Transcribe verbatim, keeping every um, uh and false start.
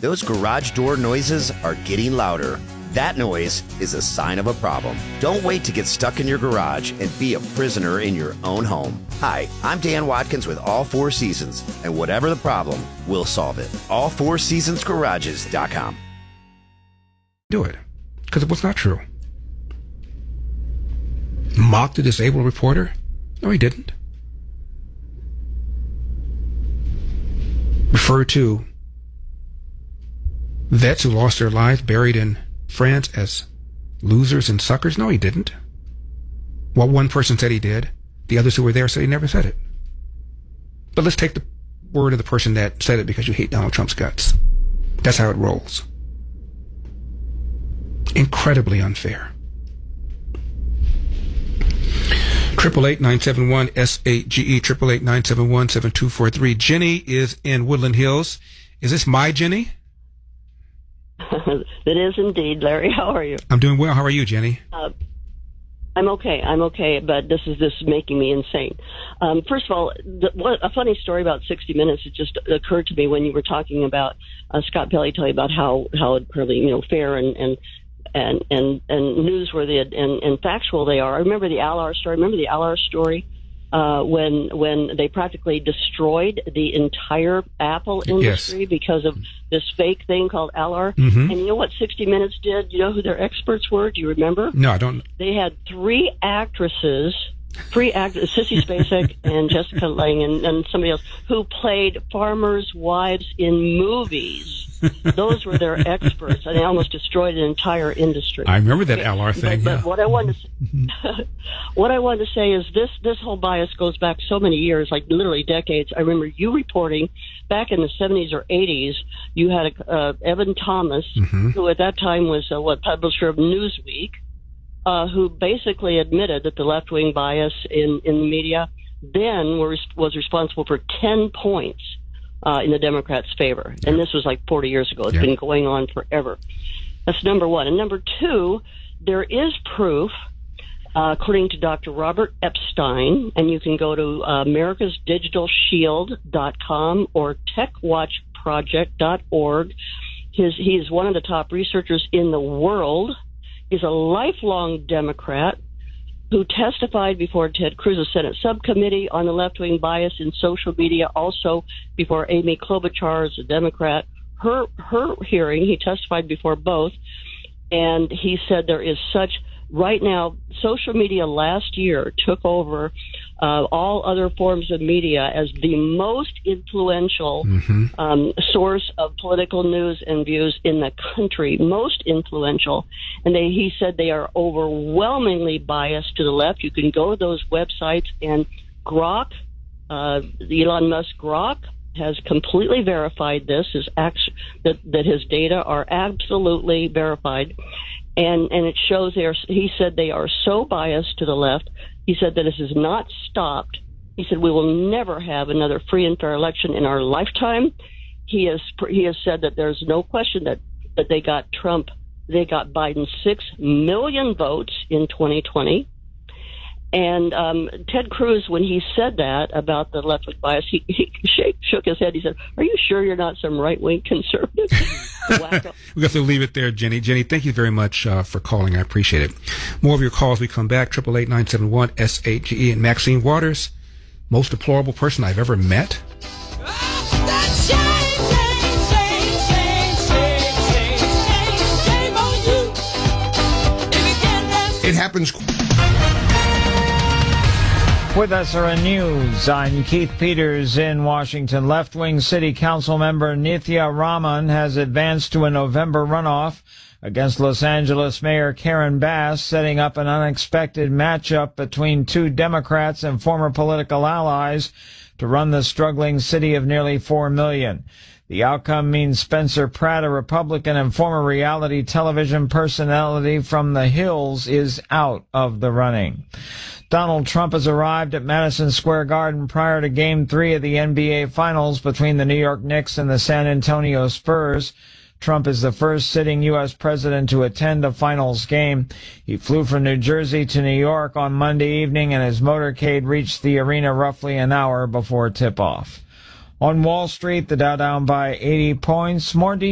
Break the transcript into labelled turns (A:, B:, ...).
A: those garage door noises are getting louder. That noise is a sign of a problem. Don't wait to get stuck in your garage and be a prisoner in your own home. Hi, I'm Dan Watkins with All Four Seasons, and whatever the problem, we'll solve it. all four seasons garages dot com.
B: Do it, because it was not true. Mocked a disabled reporter? No, he didn't. Referred to vets who lost their lives buried in France as losers and suckers? No, he didn't. Well, one person said he did. The others who were there said he never said it. But let's take the word of the person that said it because you hate Donald Trump's guts. That's how it rolls. Incredibly unfair. Triple eight nine seven one S A G E triple eight nine seven one seven two four three. Jenny is in Woodland Hills. Is this my Jenny?
C: It is indeed, Larry. How are you?
B: I'm doing well. How are you, Jenny?
C: Uh, I'm okay. I'm okay, but this is this is making me insane. Um, first of all, the, what, a funny story about sixty minutes. It just occurred to me when you were talking about uh, Scott Pelley telling about how how really you know fair and and and and, and newsworthy and, and, and factual they are. I remember the Al-Ar story. Remember the Al-Ar story uh, when when they practically destroyed the entire Apple industry
B: yes.
C: because of this fake thing called Al-Ar.
B: Mm-hmm.
C: And you know what sixty minutes did? You know who their experts were? Do you remember?
B: No, I don't.
C: They had three actresses, three actors, Sissy Spacek and Jessica Lange and, and somebody else, who played farmers' wives in movies. Those were their experts, and they almost destroyed an entire industry.
B: I remember that Al-Ar thing.
C: But,
B: yeah.
C: but what I wanted to, what I wanted to say is this: this whole bias goes back so many years, like literally decades. I remember you reporting back in the seventies or eighties. You had a, uh, Evan Thomas,
B: mm-hmm.
C: who at that time was uh, what publisher of Newsweek, uh, who basically admitted that the left-wing bias in in the media then were, was responsible for ten points. Uh, in the Democrats' favor. And this was like forty years ago. It's
B: yeah.
C: been going on forever. That's number one. And number two, there is proof, uh, according to Doctor Robert Epstein, and you can go to uh, americas digital shield dot com or tech watch project dot org. His, he is one of the top researchers in the world. He's a lifelong Democrat who testified before Ted Cruz's Senate subcommittee on the left-wing bias in social media, also before Amy Klobuchar as a Democrat. Her her hearing, he testified before both, and he said there is such, right now, social media last year took over uh, all other forms of media as the most influential
B: mm-hmm.
C: um, source of political news and views in the country, most influential. And they, he said they are overwhelmingly biased to the left. You can go to those websites, and Grok, uh, Elon Musk Grok, has completely verified this, is act- that, that his data are absolutely verified. And, and it shows they are, he said they are so biased to the left. He said that this is not stopped. He said we will never have another free and fair election in our lifetime. He has, he has said that there's no question that, that they got Trump, they got Biden six million votes in twenty twenty. And um, Ted Cruz, when he said that about the left-wing bias, he, he shake, shook his head. He said, "Are you sure you're not some right-wing conservative?"
B: We have to leave it there, Jenny. Jenny, thank you very much uh, for calling. I appreciate it. More of your calls. We come back. Triple eight nine seven one S A G E. And Maxine Waters, most deplorable person I've ever met.
D: It happens.
E: With S R N News, I'm Keith Peters in Washington. Left-wing city council member Nithya Raman has advanced to a November runoff against Los Angeles Mayor Karen Bass, setting up an unexpected matchup between two Democrats and former political allies to run the struggling city of nearly four million. The outcome means Spencer Pratt, a Republican and former reality television personality from the Hills, is out of the running. Donald Trump has arrived at Madison Square Garden prior to Game three of the N B A Finals between the New York Knicks and the San Antonio Spurs. Trump is the first sitting U S president to attend a finals game. He flew from New Jersey to New York on Monday evening, and his motorcade reached the arena roughly an hour before tip-off. On Wall Street, the Dow down by eighty points. More